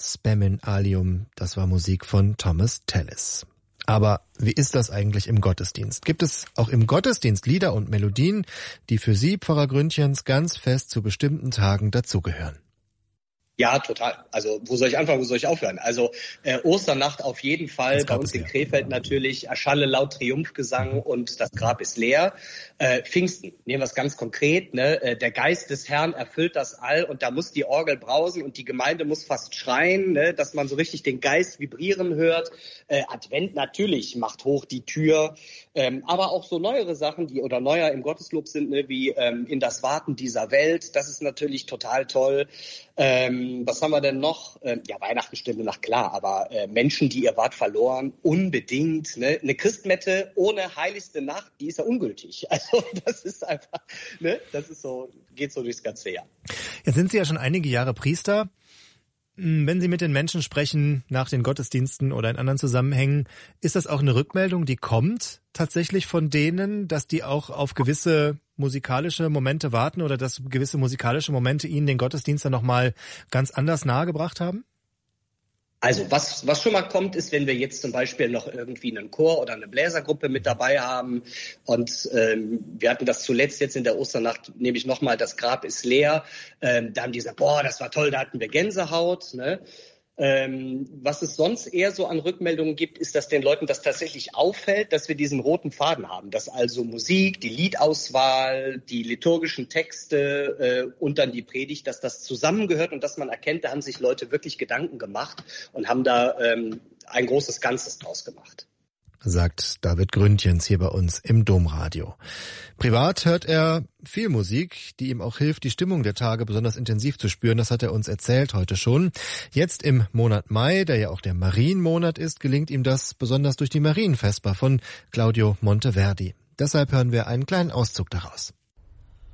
Spem Alium, das war Musik von Thomas Tallis. Aber wie ist das eigentlich im Gottesdienst? Gibt es auch im Gottesdienst Lieder und Melodien, die für Sie, Pfarrer Gründgens, ganz fest zu bestimmten Tagen dazugehören? Ja, total. Also wo soll ich anfangen, wo soll ich aufhören? Also Osternacht auf jeden Fall, bei uns in Krefeld natürlich, Erschalle laut Triumphgesang und das Grab ist leer. Pfingsten, nehmen wir es ganz konkret, ne? Der Geist des Herrn erfüllt das All und da muss die Orgel brausen und die Gemeinde muss fast schreien, ne? Dass man so richtig den Geist vibrieren hört. Advent natürlich macht hoch die Tür, aber auch so neuere Sachen, die oder neuer im Gotteslob sind, ne? Wie in das Warten dieser Welt, das ist natürlich total toll. Was haben wir denn noch? Ja, Weihnachten stimmt nach klar, aber Menschen, die ihr wart verloren, unbedingt. Ne? Eine Christmette ohne heiligste Nacht, die ist ja ungültig. Also das ist einfach, ne? Das ist so, geht so durchs ganze Jahr. Jetzt sind Sie ja schon einige Jahre Priester. Wenn Sie mit den Menschen sprechen nach den Gottesdiensten oder in anderen Zusammenhängen, ist das auch eine Rückmeldung, die kommt tatsächlich von denen, dass die auch auf gewisse musikalische Momente warten oder dass gewisse musikalische Momente ihnen den Gottesdienst dann nochmal ganz anders nahegebracht haben? Also was schon mal kommt, ist, wenn wir jetzt zum Beispiel noch irgendwie einen Chor oder eine Bläsergruppe mit dabei haben und wir hatten das zuletzt jetzt in der Osternacht, nehme ich nochmal, das Grab ist leer, da haben die gesagt, boah, das war toll, da hatten wir Gänsehaut, ne? Was es sonst eher so an Rückmeldungen gibt, ist, dass den Leuten das tatsächlich auffällt, dass wir diesen roten Faden haben, dass also Musik, die Liedauswahl, die liturgischen Texte und dann die Predigt, dass das zusammengehört und dass man erkennt, da haben sich Leute wirklich Gedanken gemacht und haben da ein großes Ganzes draus gemacht. Sagt David Gründgens hier bei uns im Domradio. Privat hört er viel Musik, die ihm auch hilft, die Stimmung der Tage besonders intensiv zu spüren. Das hat er uns erzählt heute schon. Jetzt im Monat Mai, der ja auch der Marienmonat ist, gelingt ihm das besonders durch die Marienvesper von Claudio Monteverdi. Deshalb hören wir einen kleinen Auszug daraus.